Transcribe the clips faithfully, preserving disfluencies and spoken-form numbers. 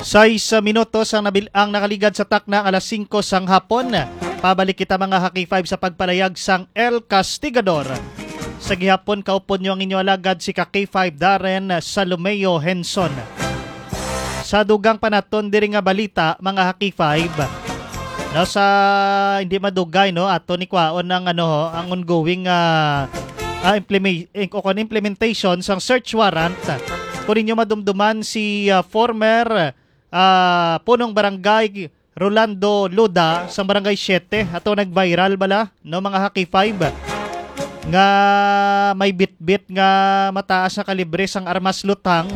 Sais minutos ang, nabil ang nakaligad sa takna alas singko sang hapon. Pabalik kita mga Haki five sa pagpalayag sang El Castigador. Sa gihapon kaupon nyo ang inyo alagad si ka K five Darren Salomeo Henson. Sa dugang panaton diri nga balita mga Haki five. No, sa hindi madugay no ato ni kwaon ng ano ang ongoing uh, uh, implement implementation sang search warrant. Kung ninyo madumduman si uh, former uh, punong barangay Rolando Luda sa barangay seven ato nag-viral bala no mga Haki five nga may bit-bit nga mataas na kalibre sang armas lutang.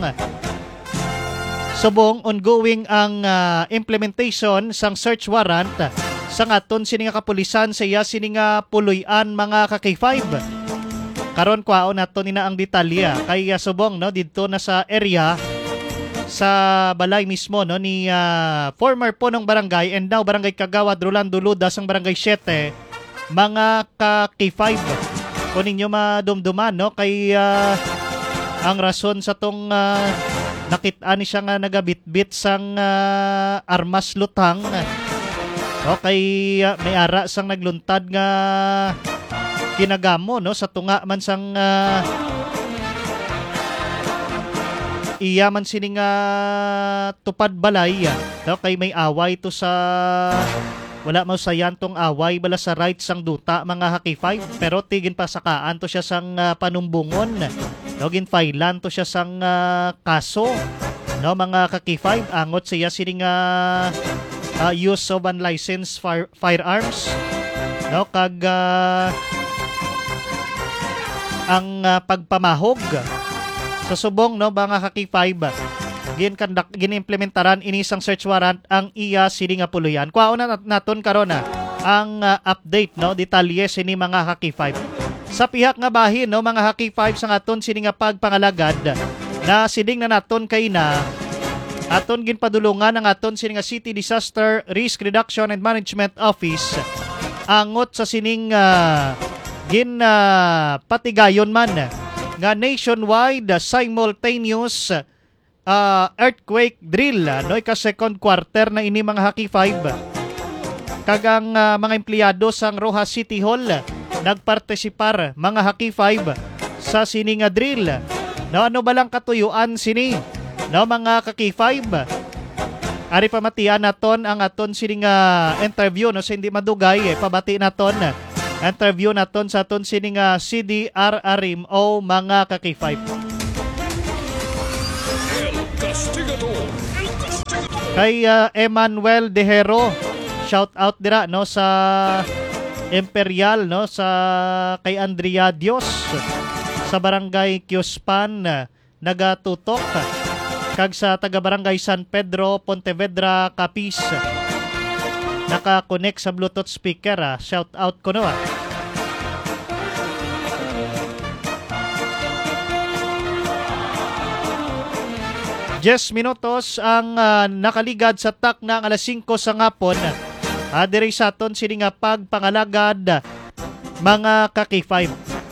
Subong ongoing ang uh, implementation sang search warrant sa ngaton sini nga kapulisan sa iya sini nga puloy-an mga ka K five. Karon kwaon nato nina ang detalya kay uh, subong no didto na sa area sa balay mismo no ni uh, former punong barangay and now barangay Kagawad Rolando Luda sang barangay seven mga ka K five. Kung ninyo madumduman no kay uh, ang rason sa tong uh, nakita ni siya nga nagabitbit sang uh, armas lutang. Okay, uh, may ara sang nagluntad nga kinagamo no sa tunga man sang uh, iya man sining uh, tupad balay no kay may away to sa wala mo sayan tong away bala sa right sang duta mga Haki five pero tigin pa sakaan to siya sang uh, panumbungon. Login filean to siya sang uh, kaso no mga Haki five angot siya sining uh, uh, use of unlicensed fire, firearms no kag uh, ang uh, pagpamahog sa subong no mga Haki five gin kandak ginimplementaran ini sang search warrant ang iya sini nga puluyan. Kwaon na naton karon na ang uh, update no detalye sini mga Haki five. Sa pihak nga bahin no mga Haki five sa aton sini nga pagpangalagad na siding na naton kay na aton ginpadulungan ang aton sini nga City Disaster Risk Reduction and Management Office angot sa sining uh, gin uh, patigayon man nga nationwide uh, simultaneous uh, earthquake drill uh, no ka second quarter na ini mga Haki five kagang uh, mga empleyado sang Rojas City Hall uh, nagpartisipar mga Haki five sa sini nga drill no ano balang katuyuan sini no mga Haki five ari pamatian naton ang aton sini nga interview no sa hindi madugay eh, pabati naton interview naton sa aton sini nga C D R R M O mga Haki five. Kay uh, Emmanuel Dejero, shout out dira no sa Imperial no sa kay Andrea Dios sa barangay Kiospan nagatutok kag sa taga barangay San Pedro Pontevedra Capiz naka-connect sa Bluetooth speaker ah. Shout out ko no ah. Yes minutos ang uh, nakaligad sa tak na alas singko sa ngapon. Uh, diri sa aton sini nga pagpangalagad mga Haki five.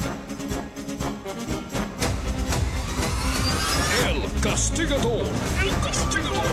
El Castigador. El Castigador.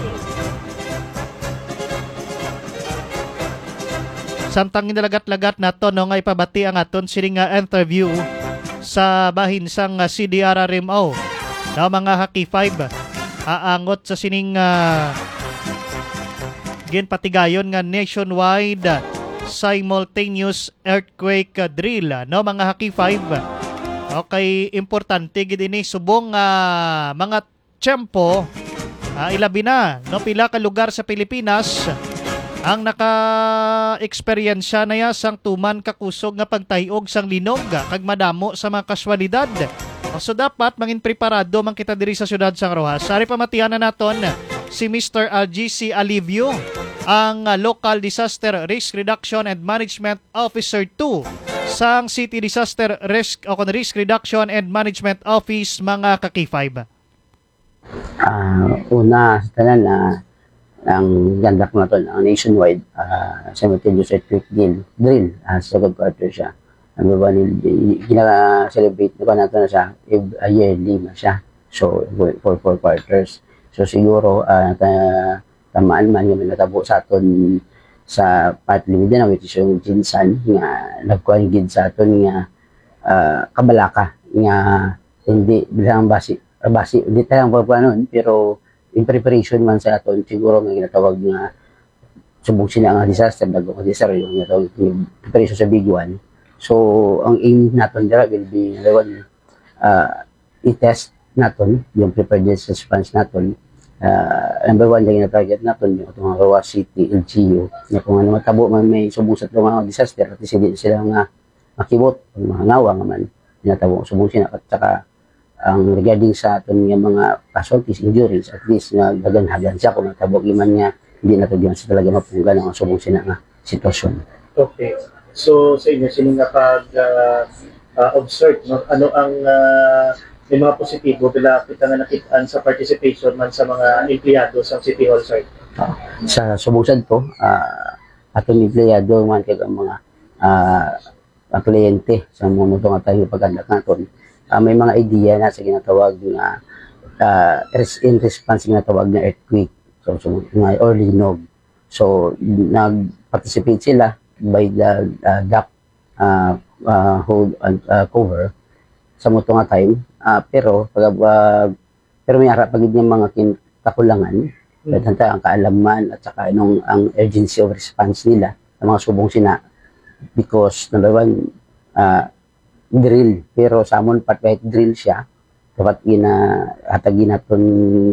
Samtang inalagat-lagat nato no nga ipabati ang aton sini nga interview sa bahin sang uh, C D R R M O. No mga Haki five. Aangot sa sining uh, ginpatigayon nga nationwide uh, simultaneous earthquake uh, drill no mga Haki five. Okay, importante gid ini subong uh, mga tiyempo uh, ilabi na no pila ka lugar sa Pilipinas ang naka-eksperyensya na ya sang tuman kakusog nga pagtayog sang linog uh, kag madamo sa mga kaswalidad. So dapat mangin preparado man kita diri sa siyudad sang Rojas. Sari pamatian na naton si Mister Uh, G C Alivio, ang uh, Local Disaster Risk Reduction and Management Officer two sang City Disaster Risk o Risk Reduction and Management Office mga Haki five. Uh, una sa tanan na uh, ang gandak naton ang nationwide uh, simultaneous earthquake drill drill uh, sa second quarter siya. Ano ba ni gina-celebrate na nato na siya yearly na siya. So for four quarters. So siguro uh, tamaan man yung natabo sa aton sa partly Mindanao, which is yung Jinsan, nga nagkuhan gid sa aton nga uh, kabalaka, nga hindi bilang basi, basi, hindi tayong pagpanon, pero in preparation man sa aton, siguro nga ginatawag nga subong sila nga disaster, dago nga disaster, yung ginatawag yung preparation sa big one. So, ang aim natin dira will be, uh, i-test natin yung preparedness response natin. Uh, number one, yung na-target natin yung itong Roa City, L G U, na kung ano matabo man may subong sa mga disaster, at hindi sila nga makibot, mga ngawa nga man, tinatabo subong sila, at saka ang regarding sa atin yung mga casualties, injuries, at least na daganhagan siya kung matabo iman niya, hindi natin yan siya talaga mapunggan ang subong sila nga sitwasyon. Okay. So, sa inyo, sino nga pag uh, uh, observe, no? Ano ang uh, may mga positibo bila kita nga nakitaan sa participation man sa mga empleyado sa City Hall, sir? Uh, sa subusad to, uh, atong empleyado man kay ang mga uh, kliyente sa mga nga tayo pagkandak naton. Uh, may mga idea na sa ginatawag na uh, in response ginatawag na earthquake. So, so mga or linog. So, nag-participate sila by the uh, duct uh, uh, hold and uh, cover sa moto nga time, uh, pero pag uh, pero may ara pagid ng mga kakulangan, mm. at ang kaalaman at saka anong ang urgency of response nila sa mga subong sina, because number one, uh, drill, pero sa amon part kahit drill siya, dapat gina hatagi naton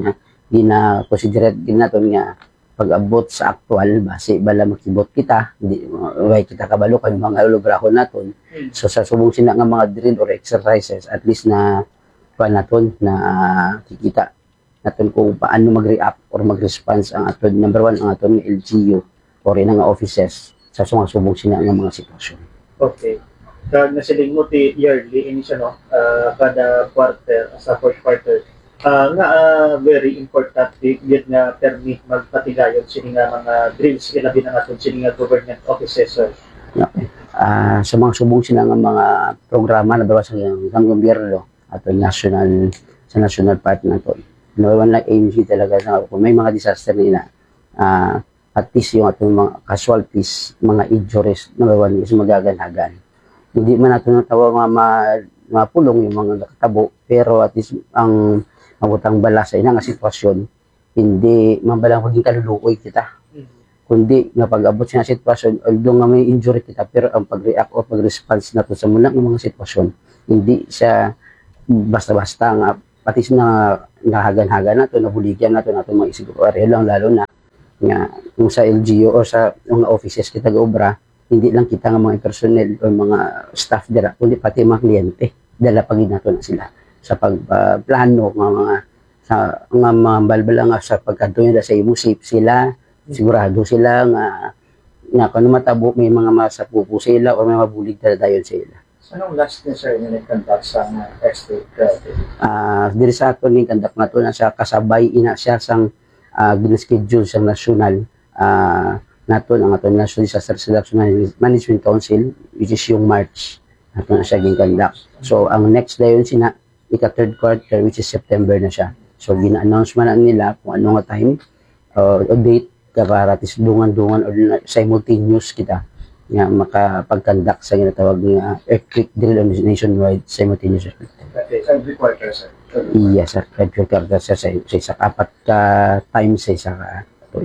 gina consider ginaton nga pag-abot sa aktual base bala makibot kita, hindi way kita kabalo kay mga lubrahon naton. Mm. So sa subong sina nga mga drill or exercises, at least na pa naton na uh, kikita naton kung paano mag-react or mag-response ang aton number one ang aton L G U or ina nga offices sa subong sina nga mga sitwasyon. Okay. Kag nasiling mo ti yearly ini siya, no, uh, kada quarter sa fourth quarter. Uh, nga uh, very important yun nga permit magpatigayon sini nga mga drills ilabi na natin sini nga government offices, sir. Okay. Uh, sa mga subong sila nga mga programa na bawas ng ng gobyerno at national sa national part nato. No one like A M C talaga sa kung may mga disaster nila, uh, at least yung atong mga casualties, mga injuries, number one is magaganhagan. Hindi man nato natawag nga ma, mapulong yung mga nakatabo, pero at least ang mabutang bala sa ina nga sitwasyon, hindi mabalang maging kaluluoy kita. Mm-hmm. Kundi nga pag-abot siya ng sitwasyon, although nga may injury kita, pero ang pag-react o pag-response nato sa muna ng mga sitwasyon, hindi siya basta-basta nga, pati na nahagan-hagan nato, nabuligyan nato nato mga isip area lang, lalo na nga kung sa L G U o sa mga offices kita gaobra, hindi lang kita nga mga personnel o mga staff dira, kundi pati mga kliyente, dala pagin nato na sila sa pagplano uh, ng mga sa nga mga balbala nga sa pagkanto nila sa imo safe sila, sigurado sila nga nga kung matabo may mga masapupo sila o may mabulig na dayon sila. Anong last niya, sir, yung nag-conduct sa uh, estate? Ah, uh, diri sa ato ni conduct nato na siya kasabay ina siya sang uh, gina-schedule sa national uh, nato ang ato National Disaster Reduction Management Council, which is yung March nato na siya gin-conduct. So ang next dayon sina ika third quarter, which is September na siya. So gina-announce man nila kung ano nga time uh, o date para tis dungan-dungan or simultaneous kita nga makapag-conduct sa ginatawag nga earthquake drill on nationwide simultaneous. Okay, every quarter, sir? Yes, sir. Every quarter sa sa isa apat ka times sa isa ka.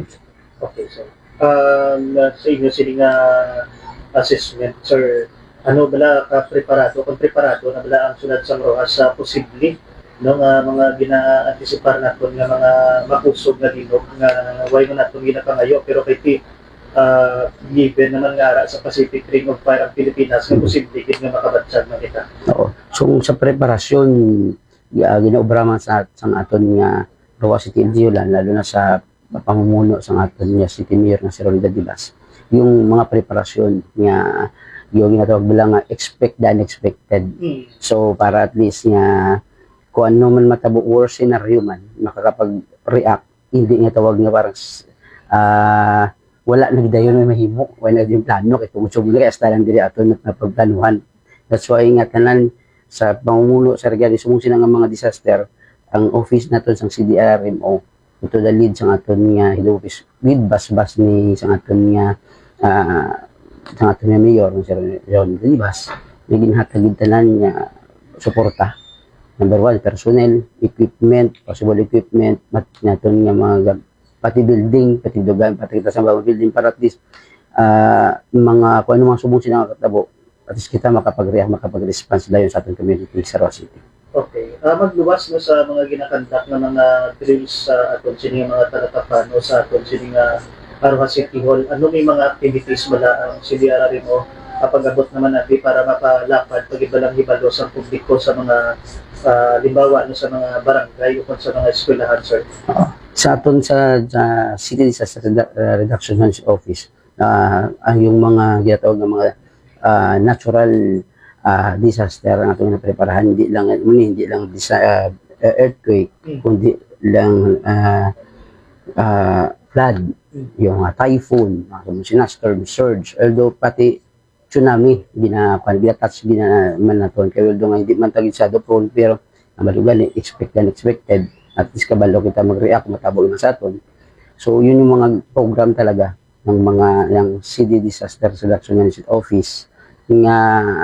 Okay, sir. Um, sa inyo sila nga assessment, sir, ano bala ka preparado, kung preparado na bala ang sunod sa Rojas sa posible no nga mga gina-antisipar naton nga mga makusog na linog nga way man naton ginapangayo, pero kay ti uh, given naman nga ara sa Pacific Ring of Fire ang Pilipinas nga posible gid nga makabadsag man kita. Oo. So sa preparasyon uh, ginaobra man sa sang aton nga Rojas City L G U lan, lalo na sa pamumuno sang aton nga City Mayor nga si Rolida Dilas, yung mga preparasyon nga yung ginatawag bilang nga expect the unexpected. Mm. So para at least nga kung ano man matabo worst scenario man makakapag-react, hindi nga tawag nga parang uh, wala na gidayon may mahimo, wala na yung plano kay kung sumuli kay hasta lang diri ato napagplanuhan. That's why nga tanan sa pamumuno sa regarding sumong sila nga mga disaster, ang office naton sang C D R M O ito the lead sa aton nga head office lead bas-bas ni sa aton nga uh, sa aton nga mayor si Ron Rivas na ginhatag tanan nga suporta. Number one, personnel, equipment, possible equipment, mat naton nga mga pati building, pati dugan, pati kita sa mga building para at least uh, mga kung ano mga subong sila katabo at least kita makapag-react, makapag-response dayon sa ating community sa Roa City. Okay. Uh, magluwas no sa mga ginakandak na mga drills sa aton sini mga talakapan o sa aton sini nga Roa City Hall. Ano may mga activities bala ang sili ara rin mo kapag abot naman natin para mapalapad pag-ibalang hibalo sa publiko sa mga uh, limbawa no, sa mga barangay o sa mga eskwelahan, sir? Uh, sa aton sa, sa City Disaster Reduction Office, uh, ang yung mga ginatawag ng mga uh, natural uh, disaster ang atong napreparahan, hindi lang hindi lang disa, uh, earthquake, hmm. kundi lang uh, uh, flood, hmm. yung uh, typhoon, mga storm surge, although pati tsunami ginakuan gina-touch gina man naton kay although nga hindi man tagid sa prone pero malugan expected unexpected at least kabalo kita mag-react matabog na sa aton. So yun yung mga program talaga ng mga ng C D Disaster Reduction Management Office nga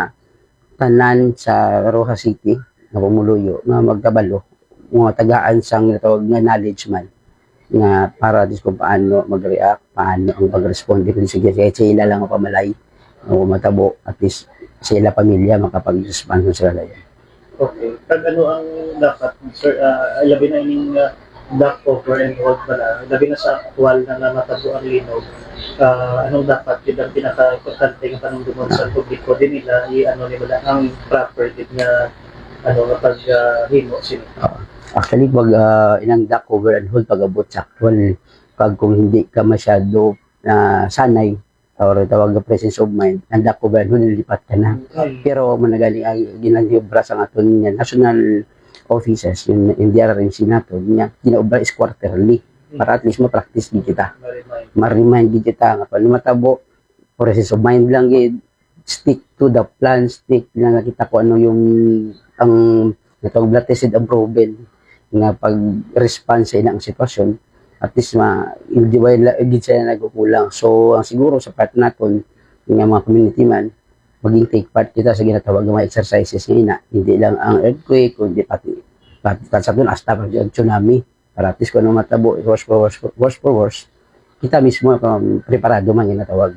tanan sa Roa City na pumuluyo nga magkabalo mga tagaan sa ginatawag nga knowledge man nga para dis kung paano mag-react, paano ang pag-respond kung sige sige sila lang ang pamalay o matabo at least sila pamilya makapag-respond sila dayon. Okay. Pag ano ang dapat, sir, uh, labi na ining uh, back over and hold pala, labi na sa aktual na namatabo ang linog, uh, anong dapat yun ang pinaka-importante ng panungdumon sa publiko din nila, i-ano nila ang proper din na ano, kapag uh, himo sila. Uh, actually, pag uh, inang back over and hold pag-abot sa actual, pag kung hindi ka masyado na uh, sanay, or tawag na presence of mind, handa ko ba nun nilipat ka na. Okay. Pero managali ang ginangyobra sa aton niya national offices, yung N D R R M C nato, niya ginaobra is quarterly para at least ma-practice di kita. Ma-remind di kita nga pag lumatabo, presence of mind lang yun, stick to the plan, stick na nakita ko ano yung ang natawag blood tested and proven nga pag-response sa ilang sitwasyon at least ma hindi hindi sila nagkukulang. So ang siguro sa part naton ng mga community man maging take part kita sa ginatawag ng mga exercises nga hindi lang ang earthquake kundi pati pati sa doon hasta pa yung tsunami para at least kung ano matabo worse for worse worse for worse kita mismo um, preparado man ginatawag.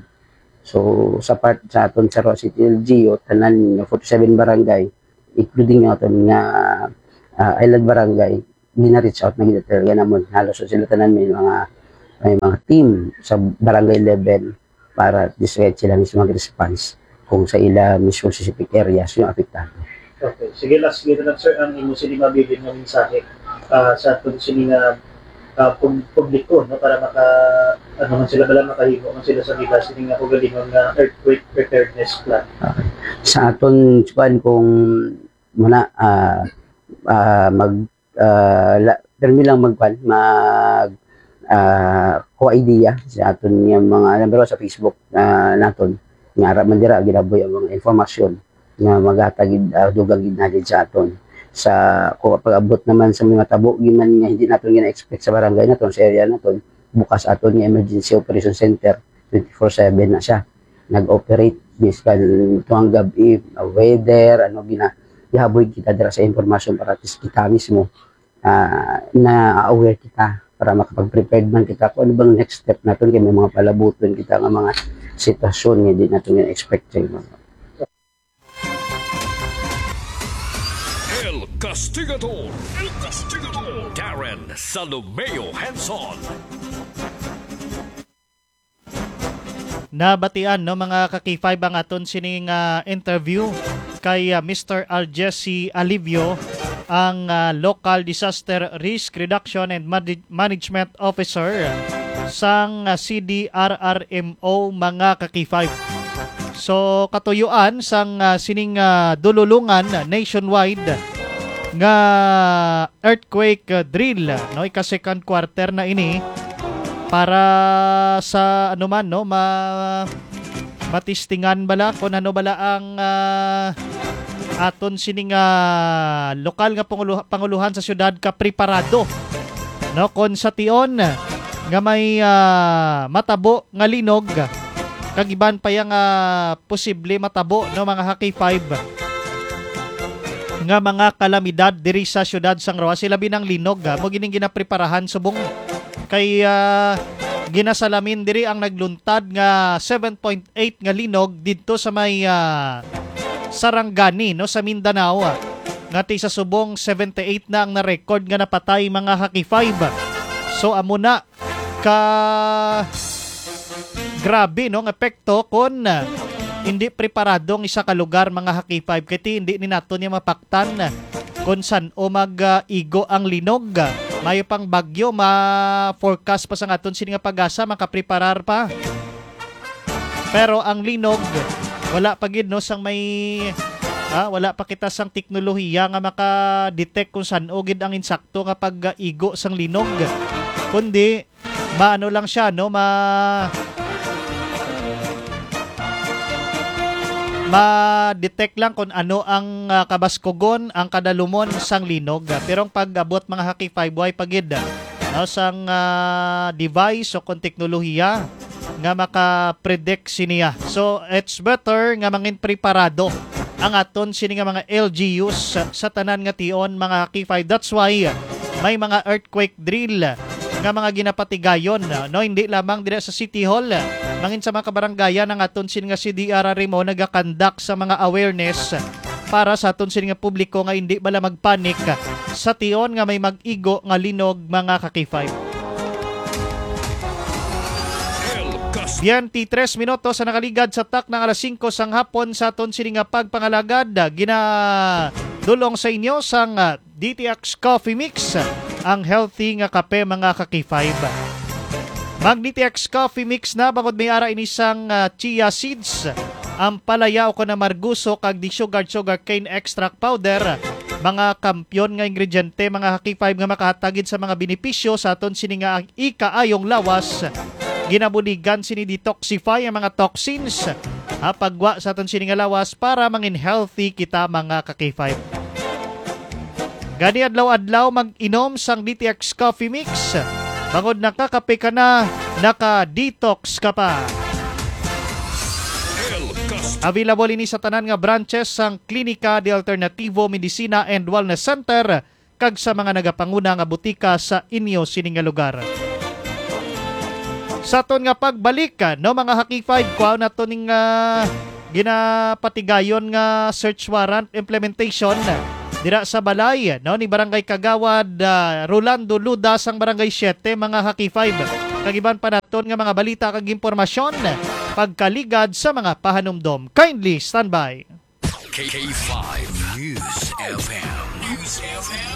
So sa part sa aton sa Roa City L G o tanan forty-seven barangay including aton nga uh, island barangay bina-reach out na gina talaga naman halos sila tanan may mga may mga team sa barangay level para discreet sila mismo mag-response kung sa ila mismo specific areas yung apektado. Okay. Sige, last gito lang sir, ang imo sila mabibig ng mensahe uh, sa atong sini nga uh, publiko no para maka ano man sila bala makahimo man sila sa gila sini nga ugalingon nga earthquake preparedness plan. Okay. Sa aton sukan kung muna uh, uh, mag uh, la, pero lang magpan mag uh, ko idea sa aton nga mga number sa Facebook uh, naton nga ara man dira ginaboy ang mga informasyon nga magatagid uh, dugang ginadid sa aton sa kung pag-abot naman sa mga tabo giman nga hindi naton gina-expect sa barangay naton sa area naton bukas aton nga emergency operation center twenty-four seven na siya nag-operate biskan tuang gabi uh, weather ano gina ihaboy kita dira sa informasyon para at least kita mismo uh, na aware kita para makapag-prepared man kita kung ano bang next step natin kaya may mga palabuton kita ng mga sitwasyon nga di natin yung expect El Castigador El Castigador Darren Salomeo Henson. Nabatian no mga kakifay ang aton sining uh, interview kay uh, Mister Algessi Alivio ang uh, Local Disaster Risk Reduction and Manage- Management Officer sang uh, C D R R M O mga kakifay. So katuyuan sang uh, sining uh, dululungan nationwide nga earthquake uh, drill no ika second quarter na ini para sa ano man no ma matistingan bala kung ano bala ang uh, aton sining uh, lokal nga panguluhan, panguluhan sa syudad ka preparado No, kon sa tion nga may ah, matabo nga linog, kagiban pa yang ah, posible matabo no mga Haki five nga mga kalamidad diri sa syudad sang Roa. Sila binang linog ha, mo gining ginapreparahan subong kay ah, ginasalamin diri ang nagluntad nga seven point eight nga linog didto sa may ah, Sarangani no sa Mindanao ah. Ngati sa subong seventy-eight na ang na-record nga napatay mga Haki five. So amo na ka grabe no ng epekto kon uh, hindi preparadong isa ka lugar mga Haki five kiti hindi ni nato niya mapaktan uh, kon san o mag-igo uh, ang linog. Mayo pang bagyo ma-forecast pa sa aton sini nga pag-asa makapreparar pa. Pero ang linog wala pa gid no sang may ah, wala pa kita sang teknolohiya nga maka-detect kung saan o gid ang insakto nga pag-igo sang linog. Kundi maano lang siya no ma ma-detect lang kung ano ang uh, kabaskugon, ang kadalumon sang linog. Pero ang pag-abot mga Haki five way pagid no, sang uh, device o kung teknolohiya nga maka-predict siniya. So it's better nga mangin preparado ang aton sini nga mga L G Us sa, sa tanan nga tion mga Haki five. That's why may mga earthquake drill nga mga ginapatigayon no, hindi lamang dira sa City Hall, mangin sa mga kabaranggayan ang aton sin nga C D R R mo nagakandak sa mga awareness para sa aton sin nga publiko nga hindi bala magpanik sa tion nga may mag-igo nga linog mga Haki five. Yan ti tres minutos sa nakaligad sa tak ng alas singko sang hapon sa aton sini nga pagpangalagad gina dulong sa inyo sang uh, D T X Coffee Mix, ang healthy nga kape mga Haki five. Mag D T X Coffee Mix na bangod may ara inisang uh, chia seeds, ang palaya o na marguso kag di sugar sugar cane extract powder, mga kampyon nga ingrediente mga Haki five nga makahatagid sa mga benepisyo sa aton sini nga ikaayong lawas. Ginabuligan sini detoxify ang mga toxins ha, pagwa sa aton sini nga lawas para mangin healthy kita mga Haki five. Gani adlaw-adlaw mag-inom sang D T X Coffee Mix. Bangod nakakape ka na, naka-detox ka pa. Available ini sa tanan nga branches sang Klinika de Alternativo Medicina and Wellness Center kag sa mga nagapanguna nga butika sa inyo sini nga lugar. Sa aton nga pagbalik no mga Haki five, kuha na to ning uh, ginapatigayon nga search warrant implementation dira sa balay no ni Barangay Kagawad, uh, Rolando Luda sang Barangay seven mga Haki five. Kagiban pa naton nga mga balita kag impormasyon pagkaligad sa mga pahanumdom. Kindly stand by. K five News F M. News F M.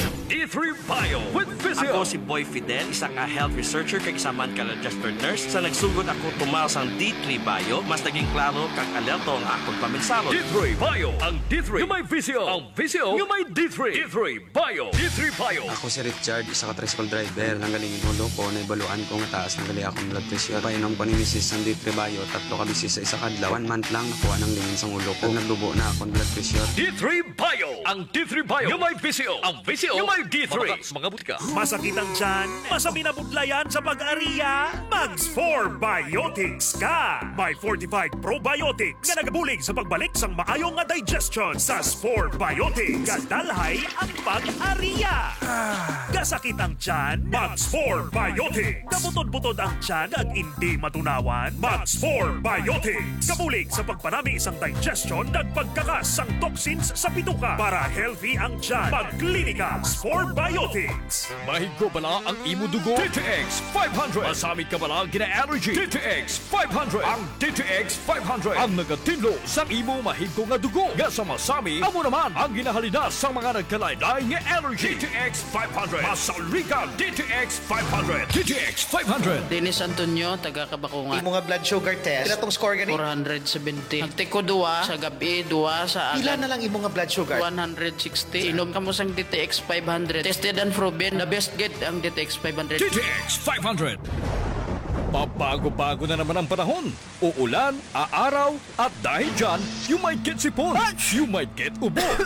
D three Bio with Physio. Ako si Boy Fidel, isang uh, health researcher kag isa man ka registered nurse. Sa nagsugod ako tumal sang D three Bio, mas naging klaro kag alerto ang akong paminsalo. D three Bio, ang D three yung may Physio, ang Physio yung may D three. D three Bio, D three Bio. Ako si Richard, isa ka tricycle driver. Nanggalingin hulo ko, naibaluan ko nga taas ng gali akong blood pressure. Painom ko ni Missus ng D three Bio, tatlo ka bisis sa isa kadlaw. One month lang nakuha ng lingin sa ulo ko. Naglubo na akong blood pressure. D three Bio, ang D three Bio yung may Physio, ang Physio yung may D three. Mga butika. Masakit ang tiyan? Masami na budlayan sa pag-ariya? Mags four Biotics ka! May fortified probiotics nga nagabulig sa pagbalik sang maayong nga digestion sa four Biotics. Kadalhay ang pag-ariya. Kasakit ang tiyan? Mags four Biotics. Kabutod-butod ang tiyan ag hindi matunawan? Mags four Biotics. Kabulig sa pagpanami isang digestion ag pagkakas sang toxins sa bituka para healthy ang tiyan. Pagklinika four Biotics. Mahigo bala ang imo dugo? D T X five hundred. Masamit ka bala gina-allergy? D T X five hundred. Ang D T X five hundred ang nagatinlo sa imo mahigo nga dugo. Nga sa masami, amo naman ang ginahalina sa mga nagkalain-lain nga allergy. D T X five hundred. Masaligan D T X five hundred. D T X five hundred. Dennis Antonio, taga Kabakungan. Imo nga blood sugar test. Pila tong score gani? four seventy. Nagtiko duwa sa gabi, duwa sa Pila agad. na lang imo nga blood sugar? one sixty. Inom ka mo sang D T X five hundred. Tested and proven. The best get ang D T X five hundred. D T X five hundred. Pabago-bago na naman ang panahon. Uulan, aaraw, at dahil dyan, you might get sipon. You might get ubo.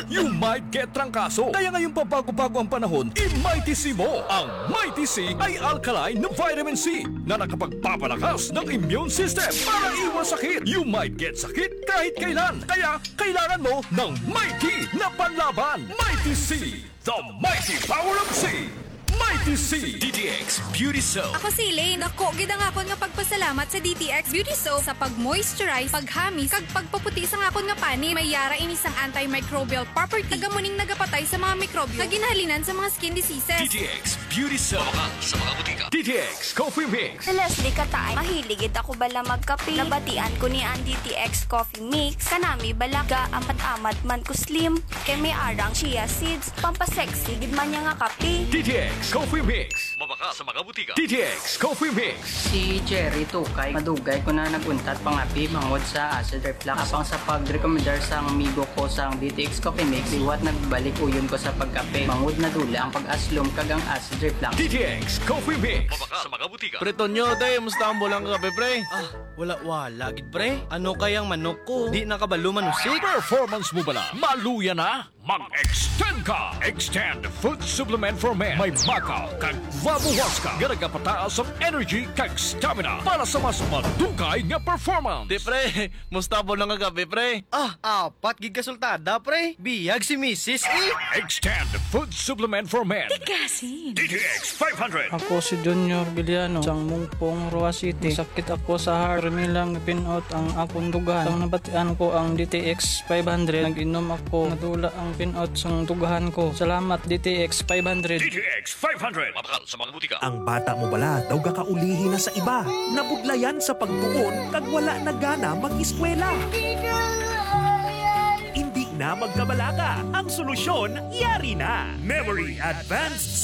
you might get trangkaso. Kaya ngayong pabago-bago ang panahon, i-Mighty C mo. Ang Mighty C ay alkaline na vitamin C na nakapagpapalakas ng immune system para iwas sakit. You might get sakit kahit kailan. Kaya kailangan mo ng Mighty na panlaban. Mighty C, the mighty power of C. Mighty C, D T X Beauty Soap. Ako si Elaine. Dako, gid ang akon nga pagpasalamat sa D T X Beauty Soap sa pag-moisturize, paghamis, kag pagpaputi sa akon nga pani. May yara ini sang antimicrobial property. Tagamuning nagapatay sa mga mikrobyo nga ginahalinan sa mga skin diseases. D T X Beauty Soap. Mabaka sa mga butika. D T X Coffee Mix. Sa Leslie Katay, mahiligid ako bala magkape. Nabatian ko ni ang D T X Coffee Mix. Kanami balaga, amat-amat man ko slim. Kay may arang chia seeds. Pampasexy, gid man niya nga kape. D T X Coffee Mix. Mabaka sa mga butika. D T X Coffee Mix. Si Jerry Tukay, madugay ko na naguntat pangapi mangod sa acid reflux. Apang sa pag-recommendar sa amigo ko sa D T X Coffee Mix, liwat nagbalik uyon ko sa pagkape. Mangod na dula ang pag-aslom kag ang acid reflux. D T X Coffee Mix. Mabaka sa mga butika. Pretonyo, day, musta ang bulang kape, pre? Ah, wala-wala, gid, pre. Ano kayang manok ko? Di nakabalo manusik. Performance mo bala? Maluya na? Mag-extend ka! Extend Food Supplement for Men. May makaw kag vabuwas ka. Garagapataas ang energy kag stamina para sa mas madugay nga performance. Di, pre, musta ang bulang kape, pre? Ah, apat gig kasultada, pre. Biyag si Missus eh. Extend Food Supplement for Men. Tigasin. D T X five hundred. Ako si Junior Biliano, sang Mungpong, Roa City. Sakit ako sa heart, nilang pinot ang akong dugahan. Sang nabatian ko ang D T X five hundred, nag-inom ako, nadula ang pinot sang dugahan ko. Salamat D T X five hundred. D T X five hundred. Mabakal sa mga butika. Ang bata mo bala daw gakaulihi na sa iba. Nabudlayan sa pagtuon kag wala na gana mag-eskwela. Hindi na magkabalaga. Ang solusyon, yari na. Memory Advanced